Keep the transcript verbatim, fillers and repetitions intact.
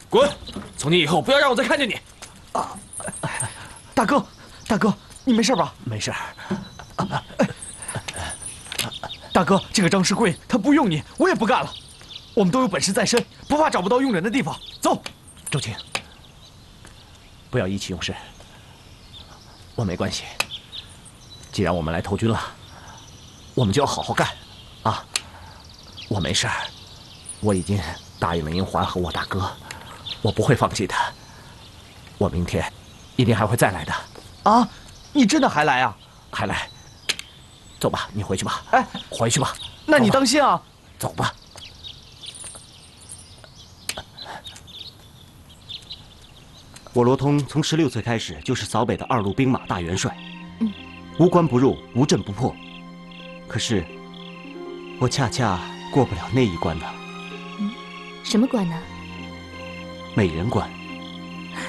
滚！从今以后不要让我再看见你。 啊，大哥，大哥，你没事吧？ 没事。 大哥，这个张世贵他不用你，我也不干了。我们都有本事在身，不怕找不到用人的地方。走， 周青，不要意气用事。我没关系。既然我们来投军了，我们就要好好干，啊！我没事儿，我已经答应了英环和我大哥，我不会放弃的。我明天一定还会再来的。 啊，你真的还来啊？ 还来。走吧，你回去吧。 哎， 回去吧。 那你当心啊。 走吧。 我罗通从十六岁开始就是扫北的二路兵马大元帅， 嗯， 无关不入，无阵不破。可是，我恰恰过不了那一关呢。 嗯，什么关呢？ 美人关。